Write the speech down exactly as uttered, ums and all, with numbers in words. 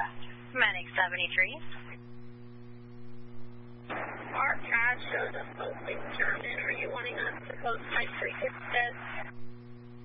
Medic seventy-three. Our cash shows us mostly German. Are you wanting us to post type three instead?